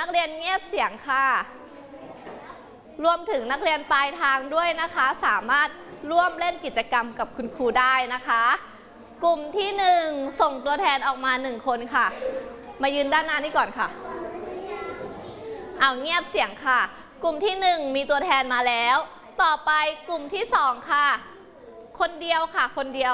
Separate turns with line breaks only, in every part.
นักเรียนเงียบเสียงค่ะรวมถึงนักเรียนปลายทางด้วยนะคะสามารถร่วมเล่นกิจกรรมกับคุณครูได้นะคะกลุ่มที่1ส่งตัวแทนออกมา1คนค่ะมายืนด้านหน้านี้ก่อนค่ะเอาเงียบเสียงค่ะกลุ่มที่1มีตัวแทนมาแล้วต่อไปกลุ่มที่2ค่ะคนเดียวค่ะคนเดียว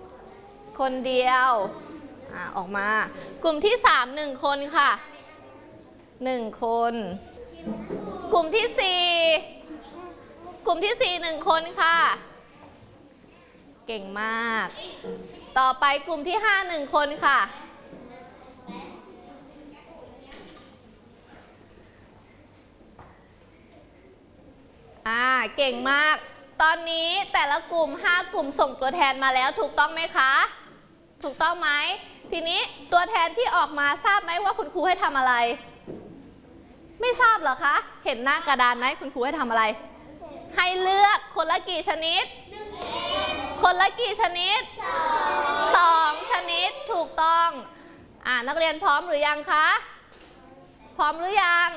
ออกมากลุ่มที่3 1คนค่ะ1คนกลุ่มที่4 1คนค่ะเก่งมากต่อไปกลุ่มที่5 1คนค่ะเก่งมากตอนนี้แต่ละกลุ่ม5กลุ่มส่งตัวแทนมาแล้วถูกต้องไหมคะถูกต้องไหมทีนี้ตัวแทนที่ออกมาทราบไหมว่าคุณครูให้ทำอะไรไม่ทราบเหรอคะเห็นหน้ากระดานไหมคุณครูให้ทำอะไรให้เลือกคนละกี่ชนิดคนละกี่ชนิด2ชนิดถูกต้องนักเรียนพร้อมหรือยังคะพร้อมหรือยัง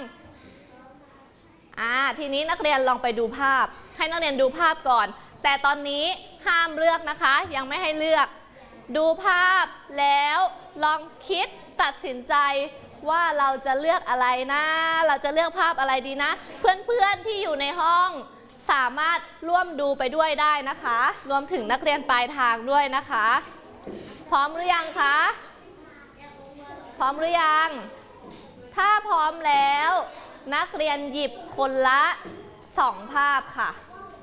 ทีนี้นักเรียนลองไปดูภาพให้นักเรียนดูภาพก่อนแต่ตอนนี้ห้ามเลือกนะคะยังไม่ให้เลือกดูภาพแล้วลองคิดตัดสินใจว่าเราจะเลือกอะไรนะเราจะเลือกภาพอะไรดีนะเพื่อนๆที่อยู่ในห้องสามารถร่วมดูไปด้วยได้นะคะรวมถึงนักเรียนปลายทางด้วยนะคะพร้อมหรือยังคะพร้อมหรือยังถ้าพร้อมแล้วนักเรียนหยิบคนละ2ภาพค่ะ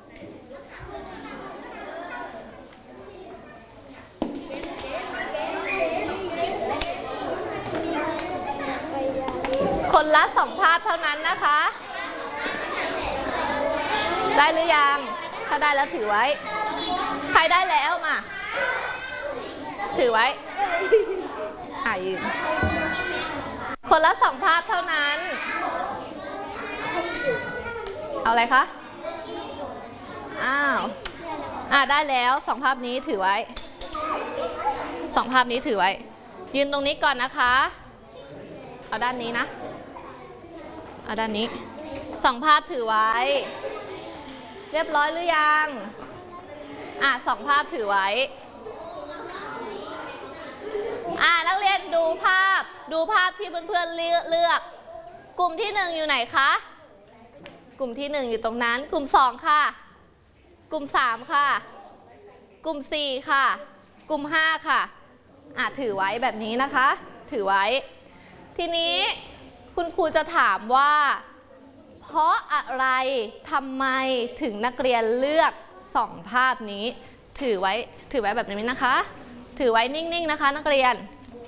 คนละ2ภาพเท่านั้นนะคะได้หรือยังถ้าได้แล้วถือไว้ใครได้แล้วมาถือไว้ยืนคนละ2ภาพเท่านั้นเอาอะไรคะได้แล้ว2ภาพนี้ถือไว้2ภาพนี้ถือไว้ยืนตรงนี้ก่อนนะคะเอาด้านนี้นะเอาด้านนี้2ภาพถือไว้เรียบร้อยหรือยัง2ภาพถือไว้นักเรียนดูภาพที่เพื่อนๆเลือกกลุ่มที่1อยู่ไหนคะกลุ่มที่1อยู่ตรงนั้นกลุ่ม2ค่ะกลุ่ม3ค่ะกลุ่ม4ค่ะกลุ่ม5ค่ะถือไว้แบบนี้นะคะถือไว้ทีนี้คุณครูจะถามว่าเพราะอะไรทำไมถึงนักเรียนเลือก2ภาพนี้ถือไว้แบบนี้นะคะถือไว้นิ่งๆนะคะนักเรียน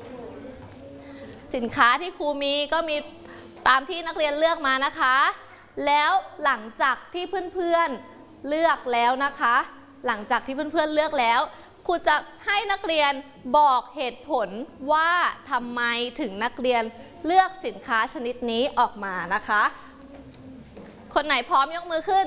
สินค้าที่ครูมีก็มีตามที่นักเรียนเลือกมานะคะแล้วหลังจากที่เพื่อนๆเลือกแล้วนะคะหลังจากที่เพื่อนๆเลือกแล้วครูจะให้นักเรียนบอกเหตุผลว่าทำไมถึงนักเรียนเลือกสินค้าชนิดนี้ออกมานะคะคนไหนพร้อมยกมือขึ้น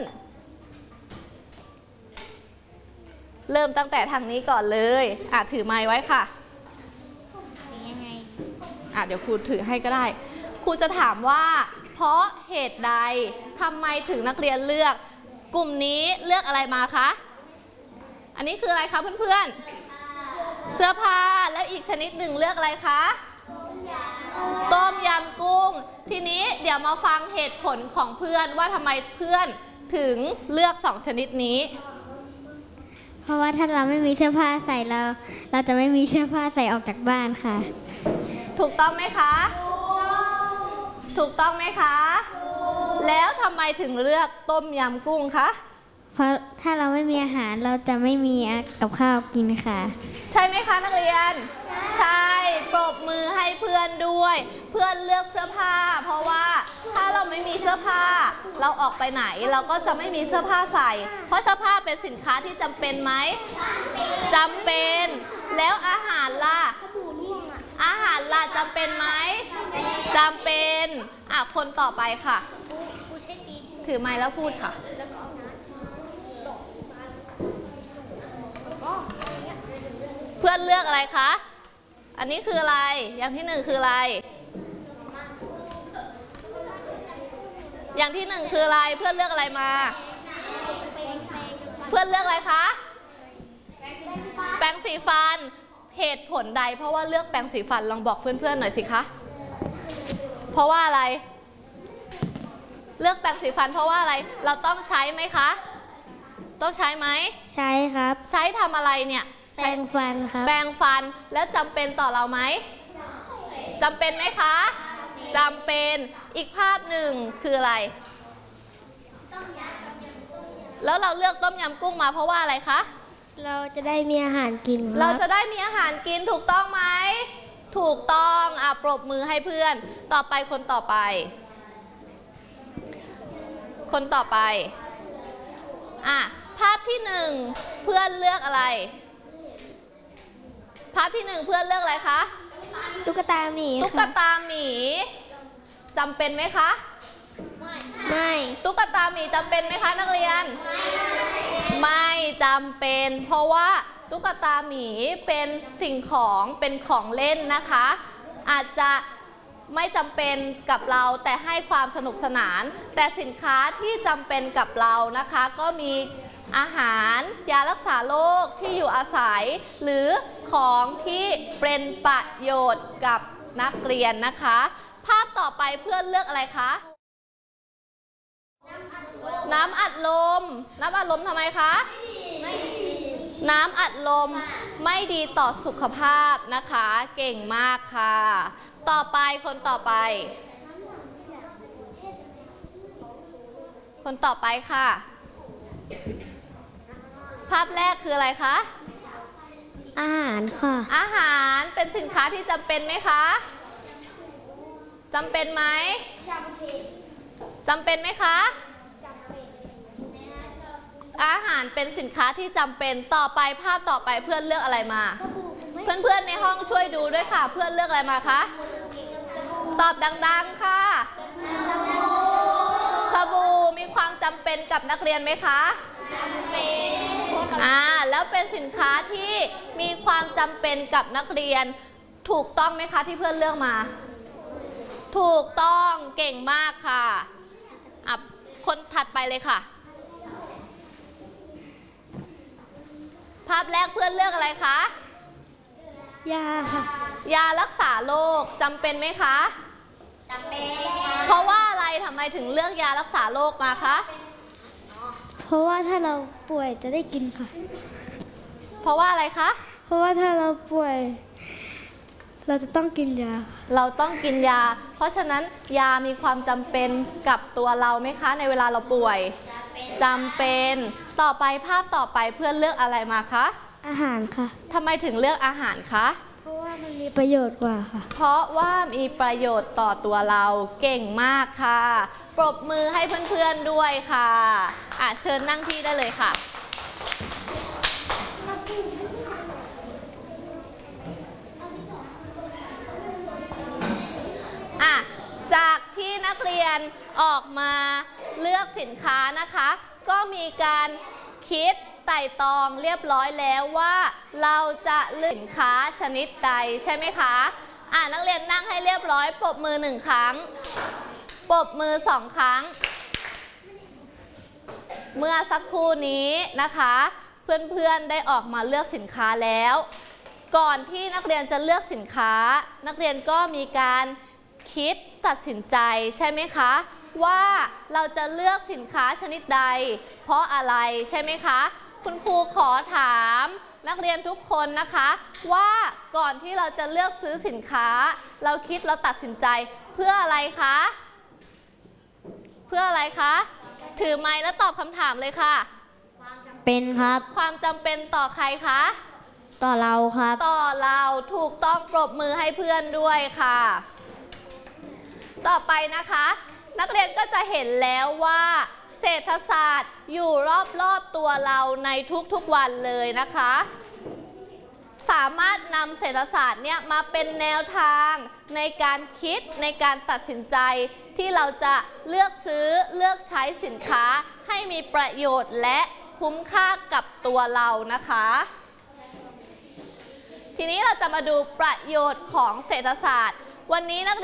เริ่มตั้งแต่ทางนี้ก่อนเลยถือไมค์ไว้ค่ะยังไงเดี๋ยวครูถือให้ก็ได้ครูจะถามว่าเพราะเหตุใดทำไมถึงนักเรียนเลือกกลุ่มนี้เลือกอะไรมาคะอันนี้คืออะไรคะเพื่อนๆเสื้อผ้าแล้วอีกชนิดหนึ่งเลือกอะไรคะต้มยำกุ้งทีนี้เดี๋ยวมาฟังเหตุผลของเพื่อนว่าทำไมเพื่อนถึงเลือก2ชนิดนี้
เพราะว่าถ้าเราไม่มีเสื้อผ้าใส่เราจะไม่มีเสื้อผ้าใส่ออกจากบ้านค่ะ
ถูกต้องไหมคะถูกต้องไหมคะแล้วทำไมถึงเลือกต้มยำกุ้งคะ
เพราะถ้าเราไม่มีอาหารเราจะไม่มีกับข้าวกินค่ะ
ใช่ไหมคะนักเรียนใช่ปรบมือให้เพื่อนด้วยเพื่อนเลือกเสื้อผ้าเพราะว่าถ้าเราไม่มีเสื้อผ้าเราออกไปไหนเราก็จะไม่มีเสื้อผ้าใส่เพราะเสื้อผ้าเป็นสินค้าที่จำเป็นไหมจำเป็นแล้วอาหารล่ะจำเป็นไหมจำเป็นคนต่อไปค่ะถือไมค์แล้วพูดค่ะเพื่อนเลือกอะไรคะอันนี้คืออะไรอย่างที่1คืออะไรอย่างที่หนึ่งคืออะไรเพื่อนเลือกอะไรมา เพื่อนเลือกอะไรคะแปรงสีฟันเหตุผลใดเพราะว่าเลือกแปรงสีฟันลองบอกเพื่อนๆหน่อยสิคะเพราะว่าอะไรเลือกแปรงสีฟันเพราะว่าอะไรเราต้องใช้ไหมคะต้องใช้ไหม
ใช้ครับ
ใช้ทำอะไรเนี่ย
แปรงฟันครับ
แปรงฟันแล้วจำเป็นต่อเราไหมจำเป็นไหมคะจำเป็นอีกภาพหนึ่งคืออะไรแล้วเราเลือกต้มยำกุ้งมาเพราะว่าอะไรคะ
เราจะได้มีอาหารกิน
เราจะได้มีอาหารกินถูกต้องไหมถูกต้องปรบมือให้เพื่อนต่อไปคนต่อไปภาพที่หนึ่งเพื่อนเลือกอะไรภาพที่หนึ่งเพื่อนเลือกอะไรคะ
ตุ๊กตาหมี
ตุ๊กตาหมีจำเป็นไหมคะ
ไม่
ตุ๊กตาหมีจำเป็นไหมคะนักเรียนไม่จำเป็นเพราะว่าตุ๊กตาหมีเป็นสิ่งของเป็นของเล่นนะคะอาจจะไม่จำเป็นกับเราแต่ให้ความสนุกสนานแต่สินค้าที่จำเป็นกับเรานะคะก็มีอาหารยารักษาโรคที่อยู่อาศัยหรือของที่เป็นประโยชน์กับนักเรียนนะคะภาพต่อไปเพื่อนเลือกอะไรคะน้ำอัดลมทำไมคะน้ำอัดลมไม่ดีต่อสุขภาพนะคะเก่งมากค่ะต่อไปคนต่อไปค่ะภาพแรกคืออะไรคะ
อาหารค่ะ
อาหารเป็นสินค้าที่จำเป็นไหมคะจำเป็นไหมจำเป็นไหมคะอาหารเป็นสินค้าที่จำเป็นต่อไปภาพต่อไปเพื่อนเลือกอะไรมาเพื่อนๆในห้องช่วยดูด้วยค่ะเพื่อนเลือกอะไรมาคะตอบดังๆค่ะสบู่มีความจำเป็นกับนักเรียนไหมคะจำเป็นแล้วเป็นสินค้าที่มีความจำเป็นกับนักเรียนถูกต้องไหมคะที่เพื่อนเลือกมาถูกต้องเก่งมากค่ะคนถัดไปเลยค่ะภาพแรกเพื่อนเลือกอะไรคะ
ยาค่ะ
ยารักษาโรคจำเป็นไหมคะจำเป็นเพราะว่าอะไรทำไมถึงเลือกยารักษาโรคมาคะ
เพราะว่าถ้าเราป่วยจะได้กินค่ะ
เพราะว่าอะไรคะ
เพราะว่าถ้าเราป่วยเราจะต้องกินยา
เราต้องกินยาเพราะฉะนั้นยามีความจำเป็นกับตัวเราไหมคะในเวลาเราป่วยจำเป็นต่อไปภาพต่อไปเพื่อนเลือกอะไรมาคะ
อาหารค่ะ
ทำไมถึงเลือกอาหารคะ
เพราะว่ามันมีประโยชน์กว่าค่ะ
เพราะว่ามีประโยชน์ต่อตัวเราเก่งมากค่ะปรบมือให้เพื่อนๆด้วยค่ะเชิญนั่งที่ได้เลยค่ะจากที่นักเรียนออกมาเลือกสินค้านะคะก็มีการคิดไต่ตองเรียบร้อยแล้วว่าเราจะเลือกสินค้าชนิดใดใช่ไหมคะนักเรียนนั่งให้เรียบร้อยปรบมือ1ครั้งปรบมือ2ครั้งเมื่อสักครู่นี้นะคะเพื่อนๆได้ออกมาเลือกสินค้าแล้วก่อนที่นักเรียนจะเลือกสินค้านักเรียนก็มีการคิดตัดสินใจใช่ไหมคะว่าเราจะเลือกสินค้าชนิดใดเพราะอะไรใช่ไหมคะคุณครูขอถามนักเรียนทุกคนนะคะว่าก่อนที่เราจะเลือกซื้อสินค้าเราคิดเราตัดสินใจเพื่ออะไรคะเพื่ออะไรคะถือไมค์แล้วตอบคำถามเลยค่ะ
ความจำเป็นครับ
ความจำเป็นต่อใครคะ
ต่อเราครับ
ต่อเราถูกต้องปรบมือให้เพื่อนด้วยค่ะต่อไปนะคะนักเรียนก็จะเห็นแล้วว่าเศรษฐศาสตร์อยู่รอบๆตัวเราในทุกๆวันเลยนะคะสามารถนำเศรษฐศาสตร์เนี่ยมาเป็นแนวทางในการคิดในการตัดสินใจที่เราจะเลือกซื้อเลือกใช้สินค้าให้มีประโยชน์และคุ้มค่ากับตัวเรานะคะทีนี้เราจะมาดูประโยชน์ของเศรษฐศาสตร์วันนี้นัก